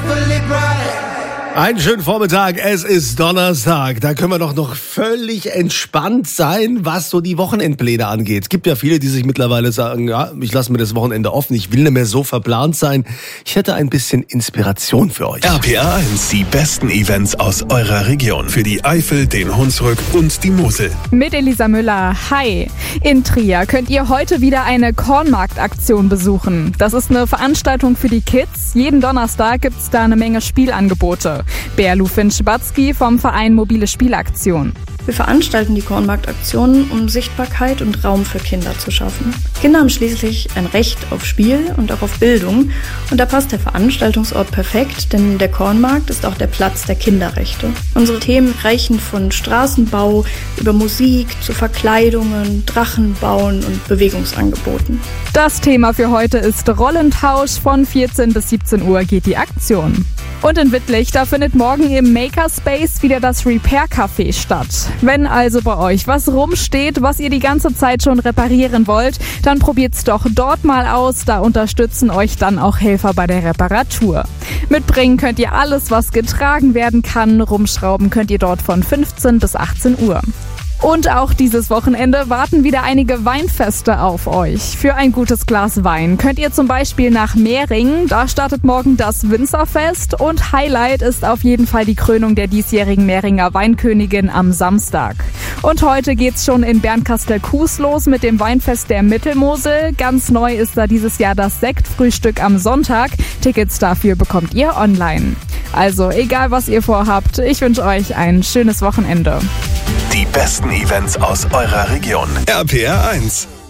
Einen schönen Vormittag, es ist Donnerstag. Da können wir doch noch völlig entspannt sein, was so die Wochenendpläne angeht. Es gibt ja viele, die sich mittlerweile sagen, ja, ich lasse mir das Wochenende offen, ich will nicht mehr so verplant sein. Ich hätte ein bisschen Inspiration für euch. RPR 1, die besten Events aus eurer Region. Für die Eifel, den Hunsrück und die Mosel. Mit Elisa Müller. Hi. In Trier könnt ihr heute wieder eine Kornmarktaktion besuchen. Das ist eine Veranstaltung für die Kids. Jeden Donnerstag gibt's da eine Menge Spielangebote. Berlu Finch-Batzky vom Verein Mobile Spielaktion. Wir veranstalten die Kornmarktaktionen, um Sichtbarkeit und Raum für Kinder zu schaffen. Kinder haben schließlich ein Recht auf Spiel und auch auf Bildung. Und da passt der Veranstaltungsort perfekt, denn der Kornmarkt ist auch der Platz der Kinderrechte. Unsere Themen reichen von Straßenbau über Musik zu Verkleidungen, Drachenbauen und Bewegungsangeboten. Das Thema für heute ist Rollentausch. Von 14 bis 17 Uhr geht die Aktion. Und in Wittlich, da findet morgen im Makerspace wieder das Repair Café statt. Wenn also bei euch was rumsteht, was ihr die ganze Zeit schon reparieren wollt, dann probiert's doch dort mal aus. Da unterstützen euch dann auch Helfer bei der Reparatur. Mitbringen könnt ihr alles, was getragen werden kann. Rumschrauben könnt ihr dort von 15 bis 18 Uhr. Und auch dieses Wochenende warten wieder einige Weinfeste auf euch. Für ein gutes Glas Wein könnt ihr zum Beispiel nach Mehring. Da startet morgen das Winzerfest und Highlight ist auf jeden Fall die Krönung der diesjährigen Mehringer Weinkönigin am Samstag. Und heute geht's schon in Bernkastel-Kues los mit dem Weinfest der Mittelmosel. Ganz neu ist da dieses Jahr das Sektfrühstück am Sonntag. Tickets dafür bekommt ihr online. Also egal was ihr vorhabt, ich wünsche euch ein schönes Wochenende. Die besten Events aus eurer Region. RPR 1.